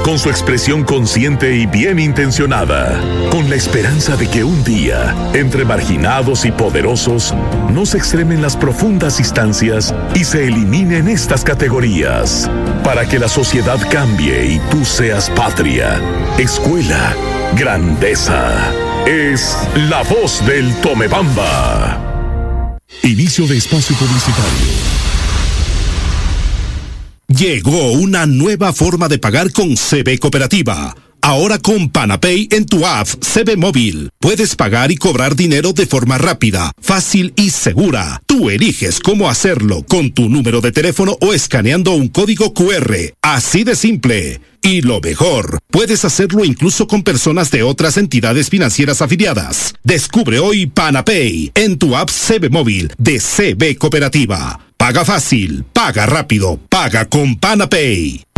con su expresión consciente y bien intencionada, con la esperanza de que un día, entre marginados y poderosos, no se extremen las profundas instancias y se eliminen estas categorías, para que la sociedad cambie y tú seas patria, escuela, grandeza. Es la voz del Tomebamba. Inicio de espacio publicitario. Llegó una nueva forma de pagar con CB Cooperativa. Ahora con PanaPay en tu app CB Móvil. Puedes pagar y cobrar dinero de forma rápida, fácil y segura. Tú eliges cómo hacerlo con tu número de teléfono o escaneando un código QR. Así de simple. Y lo mejor, puedes hacerlo incluso con personas de otras entidades financieras afiliadas. Descubre hoy PanaPay en tu app CB Móvil de CB Cooperativa. Paga fácil, paga rápido, paga con PanaPay.